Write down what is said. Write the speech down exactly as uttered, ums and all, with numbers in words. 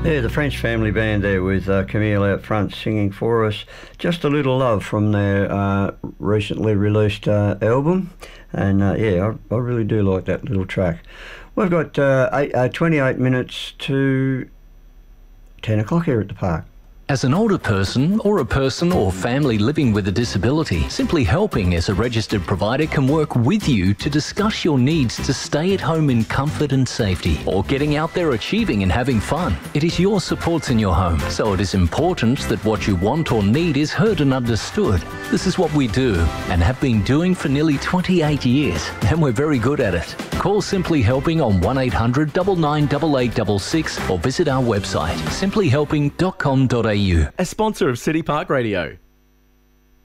Yeah, the French Family Band there with uh, Camille out front singing for us Just a Little Love from their uh, recently released uh, album. And uh, yeah, I, I really do like that little track. We've got uh, eight, uh, twenty-eight minutes to ten o'clock here at the park. As an older person or a person or family living with a disability, Simply Helping as a registered provider can work with you to discuss your needs to stay at home in comfort and safety, or getting out there achieving and having fun. It is your supports in your home, so it is important that what you want or need is heard and understood. This is what we do and have been doing for nearly twenty-eight years, and we're very good at it. Call Simply Helping on one eight hundred nine nine eight eight six six or visit our website simply helping dot com dot a u. A sponsor of City Park Radio.